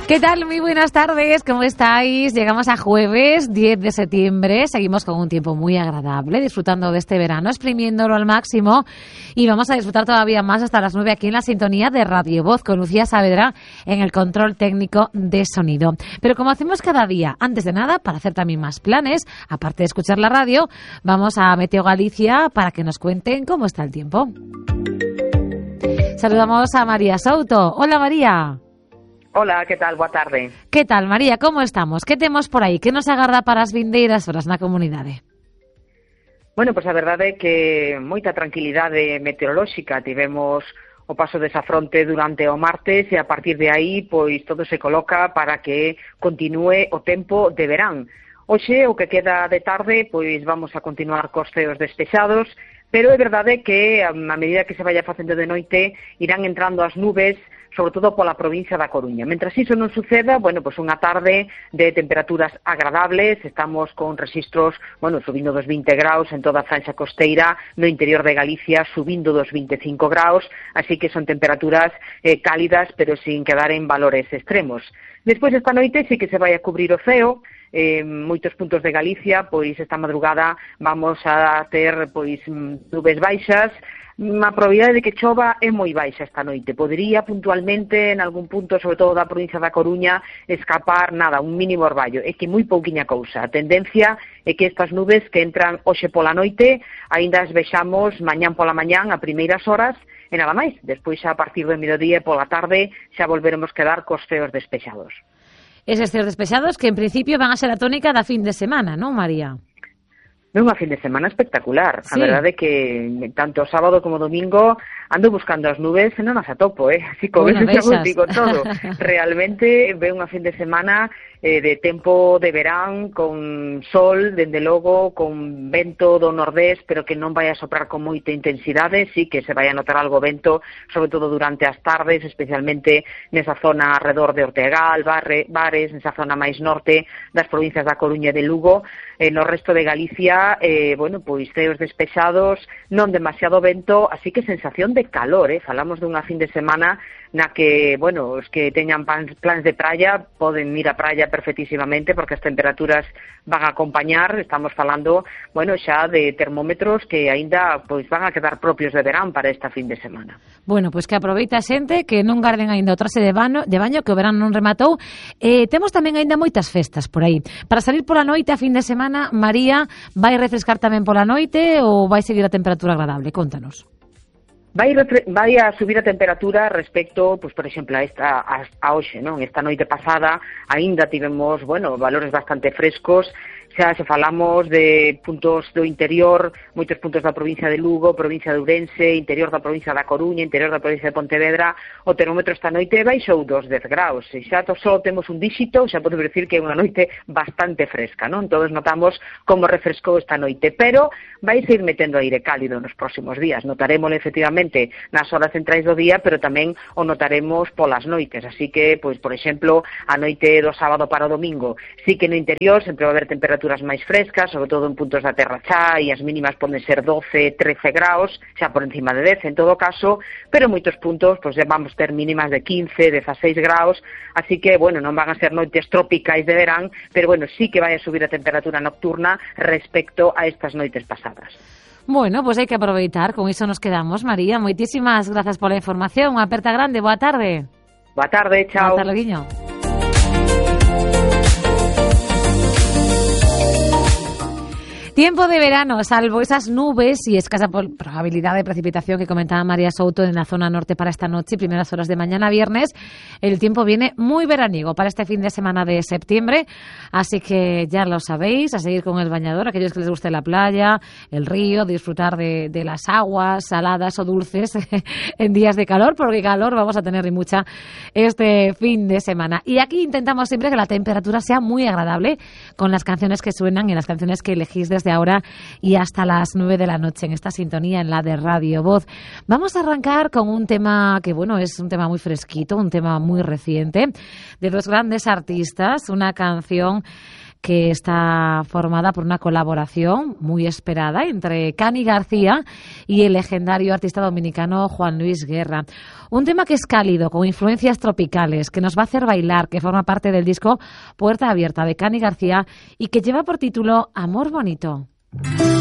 ¿Qué tal? Muy buenas tardes, ¿cómo estáis? Llegamos a jueves 10 de septiembre, seguimos con un tiempo muy agradable, disfrutando de este verano, exprimiéndolo al máximo y vamos a disfrutar todavía más hasta las 9 aquí en la sintonía de Radio Voz con Lucía Saavedra en el control técnico de sonido. Pero como hacemos cada día, antes de nada, para hacer también más planes, aparte de escuchar la radio, vamos a Meteo Galicia para que nos cuenten cómo está el tiempo. Saludamos a María Souto. Hola, María. Hola, que tal? Boa tarde. Que tal, María? Como estamos? Que temos por aí? Que nos agarda para as vindeiras horas na comunidade? Bueno, pois a verdade é que moita tranquilidade meteorolóxica. Tivemos o paso desa fronte durante o martes e a partir de aí pois todo se coloca para que continúe o tempo de verán. Hoxe, o que queda de tarde, pois vamos a continuar cos ceos despexados, pero é verdade que a medida que se vaya facendo de noite irán entrando as nubes, sobre todo pola provincia da Coruña. Mentras iso non suceda, bueno, pois unha tarde de temperaturas agradables, estamos con registros, bueno, subindo dos 20 graus en toda a franxa costeira, no interior de Galicia subindo dos 25 graus, así que son temperaturas cálidas, pero sin quedar en valores extremos. Despois esta noite sí que se vai a cubrir o ceo, moitos puntos de Galicia, pois esta madrugada vamos a ter pois nubes baixas. A probabilidade de que chova é moi baixa esta noite. Podería puntualmente en algún punto, sobre todo da provincia da Coruña, escapar nada, un mínimo orballo. É que moi pouquiña cousa. A tendencia é que estas nubes que entran hoxe pola noite, aínda as vexamos mañán pola mañán a primeiras horas, e nada máis. Despois xa a partir do mediodía e pola tarde xa volveremos quedar cos ceos despexados. Eses ceos despexados que en principio van a ser a tónica da fin de semana, non, María? É unha fin de semana espectacular. Sí. A verdade é que tanto sábado como domingo ando buscando as nubes e non as atopo, así como Bueno, eso xa digo todo. Realmente ve unha fin de semana de tempo de verán, con sol, dende logo, con vento do nordés, pero que non vai a soprar con moita intensidade, sí que se vai a notar algo vento, sobre todo durante as tardes, especialmente nesa zona alrededor de Ortegal, Bares, nesa zona máis norte das provincias da Coruña e de Lugo. No resto de Galicia, bueno, pois ceos despexados, non demasiado vento, así que sensación de calor, falamos dunha fin de semana na que, bueno, os que teñan plans de praia poden ir á praia perfectísimamente porque as temperaturas van a acompañar, estamos falando, bueno, xa de termómetros que aínda pois van a quedar propios de verán para esta fin de semana. Bueno, pois que aproveita a xente, que non garden aínda o trase de baño, que o verán non rematou. Temos tamén aínda moitas festas por aí. Para salir pola noite a fin de semana, María, vai refrescar tamén pola noite ou vai seguir a temperatura agradable? Contanos. Vai a subir a temperatura respecto, pues, por exemplo, a hoxe, non? Esta noite pasada aínda tivemos, bueno, valores bastante frescos. Xa se falamos de puntos do interior, moitos puntos da provincia de Lugo, provincia de Ourense, interior da provincia da Coruña, interior da provincia de Pontevedra, o termómetro esta noite baixou dos 10 graus. E xa só temos un díxito, xa podemos decir que é unha noite bastante fresca, non? Todos notamos como refrescou esta noite, pero vai ir metendo aire cálido nos próximos días. Notaremos efectivamente nas horas centrais do día, pero tamén o notaremos polas noites. Así que, pois, por exemplo, a noite do sábado para o domingo, sí que no interior sempre va a haber temperaturas máis frescas, sobre todo en puntos da Terra Chá, e as mínimas poden ser 12, 13 graus, xa por encima de 10 en todo caso, pero en moitos puntos pois vamos ter mínimas de 15, 16 graus, así que, bueno, non van a ser noites tropicais de verán, pero, bueno, sí que vai a subir a temperatura nocturna respecto a estas noites pasadas. Bueno, pois hai que aproveitar, con iso nos quedamos, María. Moitísimas grazas pola información, unha aperta grande, boa tarde. Boa tarde, chao. Boa tarde, Guiño. Tiempo de verano, salvo esas nubes y escasa probabilidad de precipitación que comentaba María Souto en la zona norte para esta noche y primeras horas de mañana viernes, el tiempo viene muy veraniego para este fin de semana de septiembre, así que ya lo sabéis, a seguir con el bañador, aquellos que les guste la playa, el río, disfrutar de las aguas saladas o dulces en días de calor, porque calor vamos a tener y mucha este fin de semana. Y aquí intentamos siempre que la temperatura sea muy agradable con las canciones que suenan y las canciones que elegís desde ahora y hasta las 9 de la noche en esta sintonía, en la de Radio Voz. Vamos a arrancar con un tema que, bueno, es un tema muy fresquito, un tema muy reciente, de dos grandes artistas, una canción que está formada por una colaboración muy esperada entre Cani García y el legendario artista dominicano Juan Luis Guerra. Un tema que es cálido, con influencias tropicales, que nos va a hacer bailar, que forma parte del disco Puerta Abierta de Cani García y que lleva por título Amor Bonito.